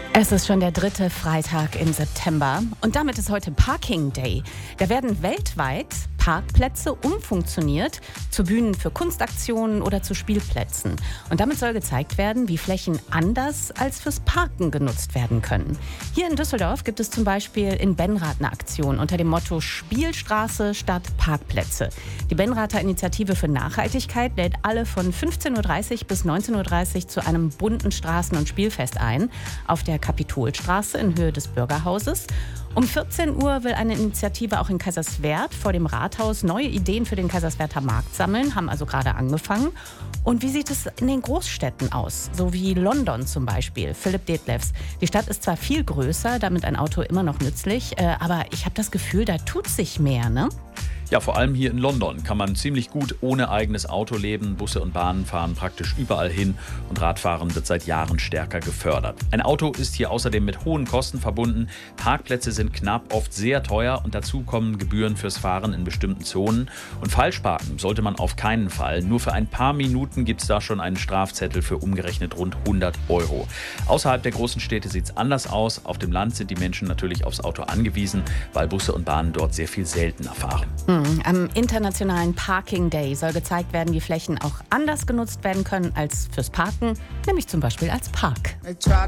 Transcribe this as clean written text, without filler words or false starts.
Es ist schon der 3. Freitag im September und damit ist heute Parking Day. Da werden weltweit Parkplätze umfunktioniert zu Bühnen für Kunstaktionen oder zu Spielplätzen. Und damit soll gezeigt werden, wie Flächen anders als fürs Parken genutzt werden können. Hier in Düsseldorf gibt es zum Beispiel in Benrath eine Aktion unter dem Motto Spielstraße statt Parkplätze. Die Benrather Initiative für Nachhaltigkeit lädt alle von 15.30 Uhr bis 19.30 Uhr zu einem bunten Straßen- und Spielfest ein auf der Kapitolstraße in Höhe des Bürgerhauses. Um 14 Uhr will eine Initiative auch in Kaiserswerth vor dem Rathaus neue Ideen für den Kaiserswerther Markt sammeln, haben also gerade angefangen. Und wie sieht es in den Großstädten aus, so wie London zum Beispiel? Philipp Detlefs. Die Stadt ist zwar viel größer, damit ein Auto immer noch nützlich, aber ich habe das Gefühl, da tut sich mehr, ne? Ja, vor allem hier in London kann man ziemlich gut ohne eigenes Auto leben. Busse und Bahnen fahren praktisch überall hin und Radfahren wird seit Jahren stärker gefördert. Ein Auto ist hier außerdem mit hohen Kosten verbunden. Parkplätze sind knapp, oft sehr teuer und dazu kommen Gebühren fürs Fahren in bestimmten Zonen. Und falsch parken sollte man auf keinen Fall. Nur für ein paar Minuten gibt es da schon einen Strafzettel für umgerechnet rund 100 €. Außerhalb der großen Städte sieht es anders aus. Auf dem Land sind die Menschen natürlich aufs Auto angewiesen, weil Busse und Bahnen dort sehr viel seltener fahren. Am Internationalen Parking Day soll gezeigt werden, wie Flächen auch anders genutzt werden können als fürs Parken, nämlich zum Beispiel als Park.